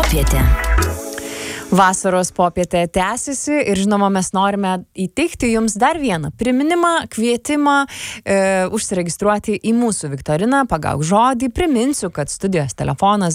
popietė. Vasaros popietė tęsiasi ir žinoma, mes norime įteikti jums dar vieną priminimą, kvietimą užsiregistruoti į mūsų viktoriną Pagauk žodį. Priminsiu, kad studijos telefonas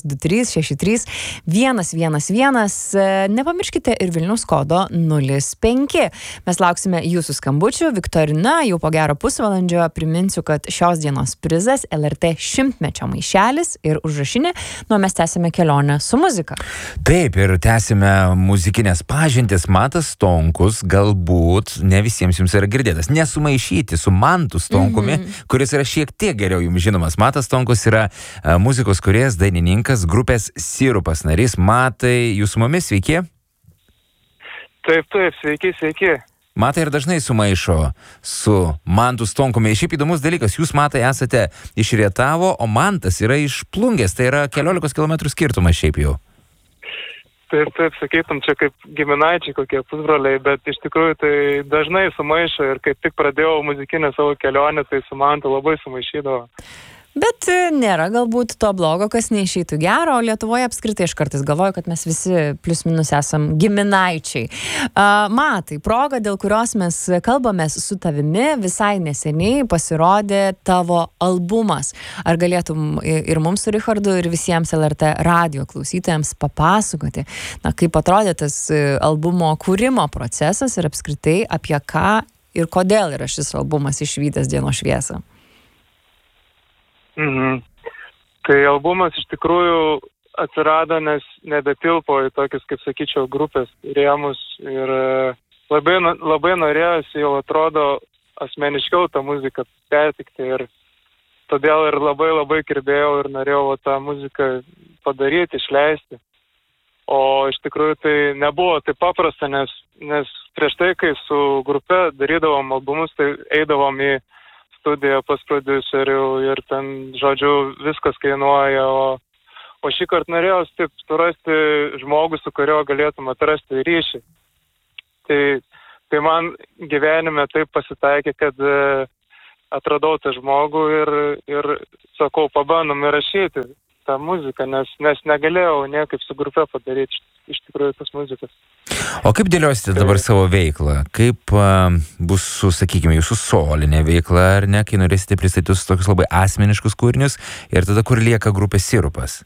2363 111. Nepamirškite ir Vilniaus kodo 05. Mes lauksime jūsų skambučių. Viktorina jau po gero pusvalandžio. Priminsiu, kad šios dienos prizas LRT 100-mečio maišelis ir užrašinė. Mes tęsime kelionę su muzika. Taip, ir tęsime muzikinės pažintis. Matas Stonkus, galbūt ne visiems jums yra girdėtas. Nesumaišyti su Mantu Stonkumi, kuris yra šiek tiek geriau jums žinomas. Matas Stonkus yra muzikos kūrėjas, dainininkas, grupės Sirupas narys. Matai, jūs su mumis, sveiki? Taip, sveiki. Matai ir dažnai sumaišo su Mantu Stonkumi. Šiaip įdomus dalykas, jūs, Matai, esate iš Rietavo, o Mantas yra iš Plungės. Tai yra 11 km skirtumas šiaip jau. Taip, sakytum, čia kaip giminaičiai kokie pusbroliai, bet iš tikrųjų tai dažnai sumaišo ir kaip tik pradėjau muzikinę savo kelionę, tai su Mantu labai sumaišydavo. Bet nėra galbūt to blogo, kas neišeitų gero, o Lietuvoje apskritai aš kartais galvoju, kad mes visi plius minus esam giminaičiai. Matai, proga, dėl kurios mes kalbamės su tavimi, visai neseniai pasirodė tavo albumas. Ar galėtum ir mums su Richardu, ir visiems LRT radio klausytojams papasakoti, kaip atrodė tas albumo kūrimo procesas ir apskritai apie ką ir kodėl yra šis albumas išvydęs dienos šviesą? Tai albumas iš tikrųjų atsirado, nes nebetilpo į tokius, kaip sakyčiau, grupės rėmus ir labai norėjosi, jau atrodo, asmeniškiau tą muziką pertikti ir todėl ir labai kirbėjau ir norėjau tą muziką padaryti, išleisti. O iš tikrųjų tai nebuvo taip paprasta, nes prieš tai, kai su grupe darydavom albumus, tai eidavom į studiją pas prodiuserių ir ten, žodžiu, viskas kainuoja, o šį kartą norėjau taip surasti žmogų, su kurio galėtum atrasti ryšį. Tai man gyvenime taip pasitaikė, kad atradau tą žmogų ir sakau, pabandom įrašyti tą muziką, nes negalėjau niekaip su grupe padaryti iš tikrųjų tas muzikas. O kaip dėliosite dabar savo veiklą? Kaip bus su, sakykime, jūsų solinė veikla, ar ne, kai norėsite pristatyti tokius labai asmeniškus kūrinius ir tada kur lieka grupė Sirupas?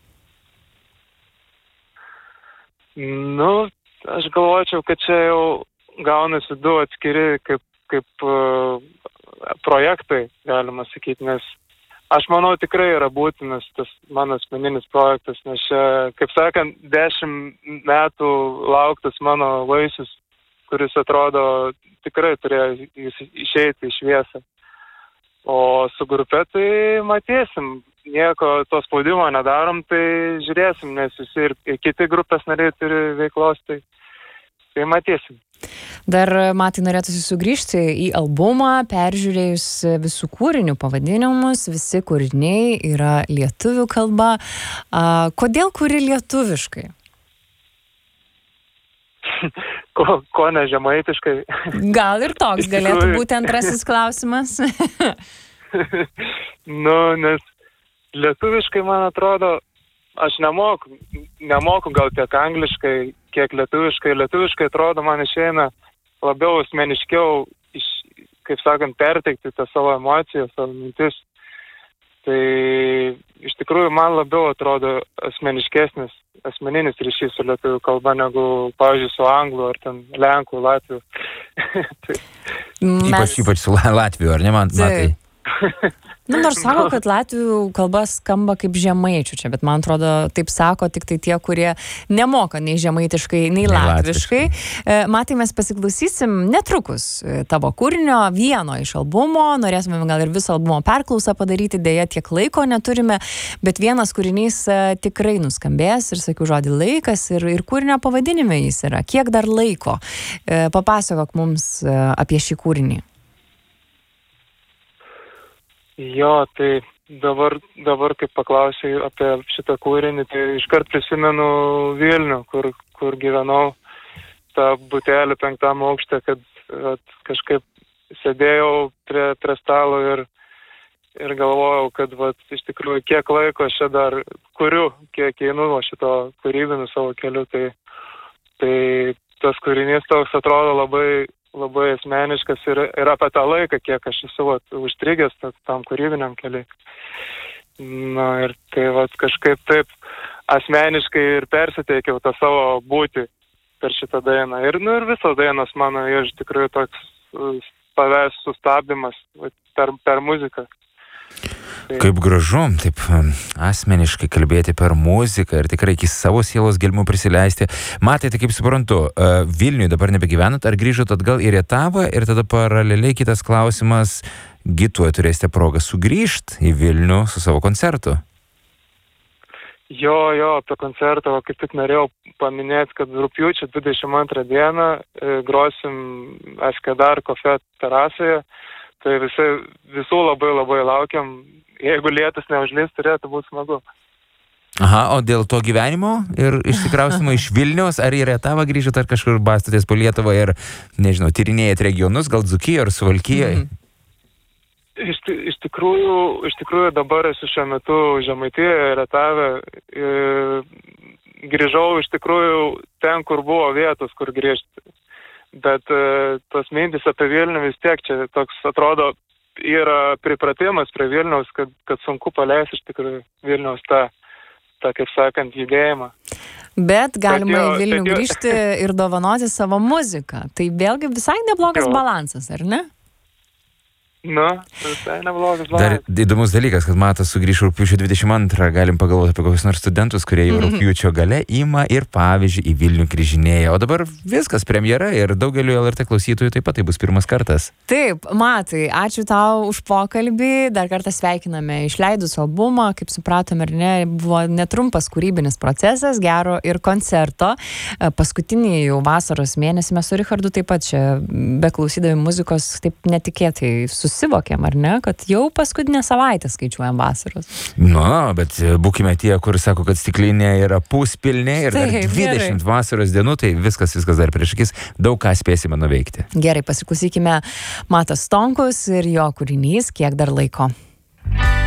Aš galvočiau, kad čia jau gaunasi du atskiri kaip projektai, galima sakyti, nes aš manau tikrai yra būtinas tas mano asmeninis projektas, nes čia, kaip sakant, 10 metų lauktas mano vaisius, kuris atrodo tikrai turėjo išeiti į šviesą. O su grupe tai matysim, nieko to spaudimo nedarom, tai žiūrėsim, nes visi ir kiti grupės nariai turi veiklos, tai matysim. Dar, Matai, norėtųsi sugrįžti į albumą, peržiūrėjus visų kūrinių pavadinimus, visi kūriniai yra lietuvių kalba. Kodėl kuri lietuviškai? Ko ne žemaitiškai? Gal ir toks galėtų būti antrasis klausimas. Nes lietuviškai, man atrodo, aš nemoku gal tiek angliškai, kiek lietuviškai. Lietuviškai atrodo, man išeina labiau asmeniškiau, kaip sakant, perteikti tą savo emociją, savo mintis. Tai iš tikrųjų man labiau atrodo asmeninis ryšys su lietuvių kalba, negu, pavyzdžiui, su anglų ar ten lenkų, latvių. Ypač su latvių, ar ne, Matai? Nors sako, kad latvių kalba skamba kaip žemaičių čia, bet man atrodo, taip sako tik tai tie, kurie nemoka nei žemaitiškai, nei latviškai. Matai, mes pasiklausysim netrukus tavo kūrinio, vieno iš albumo, norėsime gal ir viso albumo perklausą padaryti, dėja tiek laiko neturime, bet vienas kūrinys tikrai nuskambės ir sakiau žodį laikas ir kūrinio pavadinime jis yra. Kiek dar laiko? Papasakok mums apie šį kūrinį. Jo, tai dabar kai paklausai apie šitą kūrinį, tai iškart prisimenu Vilnių, kur gyvenau, tą butelį 5 aukšte, kad kažkaip sėdėjau prie stalo ir galvojau, kad iš tikrųjų kiek laiko aš čia dar kuriu, kiek einu nuo šito kūrybinių savo keliu, tai tas kūrinys toks atrodo labai asmeniškas ir apie tą laiką, kiek aš esu užstrigęs tam kūrybiniam keliui. Na ir tai kažkaip taip asmeniškai ir persiteikiau tą savo būtį per šitą dainą. Ir visos dainos mano iš tikrųjų toks savęs sustabdymas per muziką. Kaip gražu, taip asmeniškai kalbėti per muziką ir tikrai iki savo sielos gelmių prisileisti. Matai, tai kaip suprantu, Vilniuje dabar nebegyvenat, ar grįžot atgal į Rietavą ir tada paraleliai kitas klausimas, tuoj turėsite progą sugrįžti į Vilnių su savo koncertu? Jo, apie koncertą, kaip tik norėjau paminėti, kad rugpjūčio 22 dieną grosim Eskadar Cafe terasoje, tai visų labai laukiam, jeigu lietus neužlys, turėtų būti smagu. Aha, o dėl to gyvenimo ir išsikraustimo iš Vilniaus, ar į Rietavą grįžot, ar kažkur bastotės po Lietuvą ir, nežinau, tyrinėjat regionus, gal Dzūkijoje ar Suvalkijoje? Iš tikrųjų dabar esu šiuo metu Žemaitijoje, Rietave. Grįžau iš tikrųjų ten, kur buvo vietos, kur grįžti. Bet tos mintis apie Vilnių vis tiek čia toks atrodo yra pripratimas prie Vilniaus, kad sunku paleisti iš tikrųjų Vilniaus tą, kaip sakant, judėjimą. Bet galima į Vilnių grįžti ir dovanoti savo muziką. Tai vėlgi visai neblogas balansas, ar ne? Visai neblogas Dar įdomus dalykas, kad Matas sugrįš rugpjūčio 22, galim pagalvoti apie kokius nors studentus, kurie jau rugpjūčio gale ima ir pavyzdžiui į Vilnių grįžinėja. O dabar viskas, premjera ir daugeliu LRT klausytojų taip pat tai bus pirmas kartas. Taip, Matai, ačiū tau už pokalbį, dar kartą sveikiname išleidus albumą, kaip supratome, ar ne, buvo netrumpas kūrybinis procesas, gero ir koncerto. Paskutinį jau vasaros mėnesį mes su Richardu taip pat čia, beklausydami muzikos, taip netikėtai susivokėm, ar ne, kad jau paskutinę savaitę skaičiuojam vasaros. Bet būkime tie, kur sako, kad stiklinė yra puspilnė ir dar 20 vasaros dienų, tai viskas dar prieš akis, daug ką spėsime nuveikti. Gerai, pasiklausykime Matas Stonkus ir jo kūrinys Kiek dar laiko.